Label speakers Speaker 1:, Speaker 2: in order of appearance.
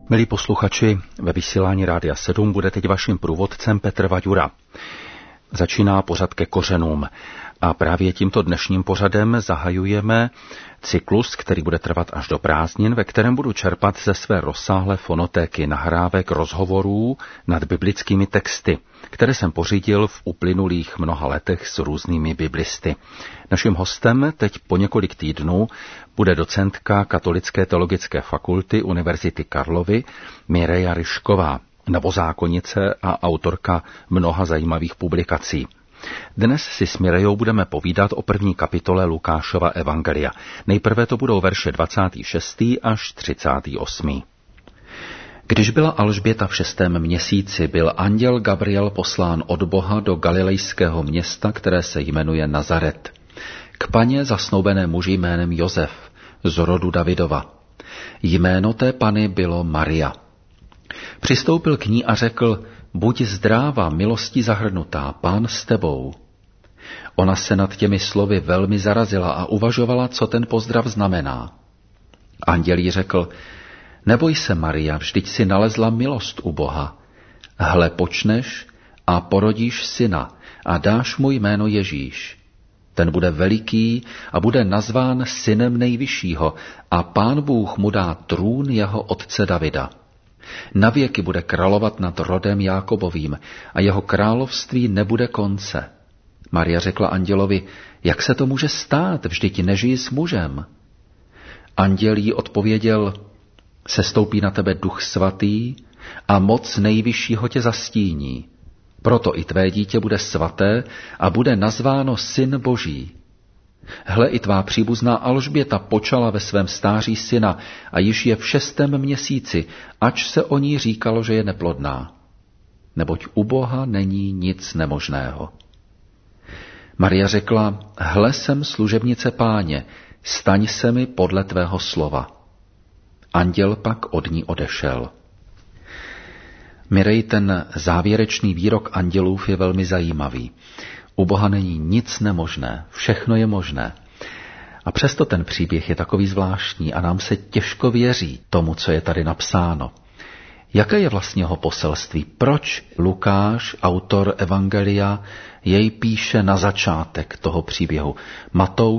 Speaker 1: Milí posluchači, ve vysílání Rádia 7 bude teď vaším průvodcem Petr Vaďura. Začíná pořad Ke kořenům a právě tímto dnešním pořadem zahajujeme cyklus, který bude trvat až do prázdnin, ve kterém budu čerpat ze své rozsáhlé fonotéky nahrávek rozhovorů nad biblickými texty, které jsem pořídil v uplynulých mnoha letech s různými biblisty. Naším hostem teď po několik týdnů bude docentka Katolické teologické fakulty Univerzity Karlovy Mireja Ryšková, novozákonnice a autorka mnoha zajímavých publikací. Dnes si s Mirejou budeme povídat o první kapitole Lukášova evangelia. Nejprve to budou verše 26. až 38. Když byla Alžběta v 6. měsíci, byl anděl Gabriel poslán od Boha do galilejského města, které se jmenuje Nazaret, k paně zasnoubené muži jménem Josef, z rodu Davidova. Jméno té pany bylo Maria. Přistoupil k ní a řekl: Buď zdráva, milostí zahrnutá, Pán s tebou. Ona se nad těmi slovy velmi zarazila a uvažovala, co ten pozdrav znamená. Anděl jí řekl: Neboj se, Maria, vždyť si nalezla milost u Boha. Hle, počneš a porodíš syna a dáš mu jméno Ježíš. Ten bude veliký a bude nazván synem nejvyššího a Pán Bůh mu dá trůn jeho otce Davida. Navěky bude královat nad rodem Jákobovým a jeho království nebude konce. Maria řekla andělovi: Jak se to může stát, vždyť nežijí s mužem? Anděl jí odpověděl: Sestoupí na tebe Duch svatý a moc nejvyššího tě zastíní. Proto i tvé dítě bude svaté a bude nazváno Syn Boží. Hle, i tvá příbuzná Alžběta počala ve svém stáří syna a již je v 6. měsíci, ač se o ní říkalo, že je neplodná. Neboť u Boha není nic nemožného. Maria řekla: Hle, jsem služebnice Páně, staň se mi podle tvého slova. Anděl pak od ní odešel. Mirej, ten závěrečný výrok andělův je velmi zajímavý. U Boha není nic nemožné, všechno je možné. A přesto ten příběh je takový zvláštní a nám se těžko věří tomu, co je tady napsáno. Jaké je vlastně jeho poselství? Proč Lukáš, autor evangelia, jej píše na začátek toho příběhu? Matouš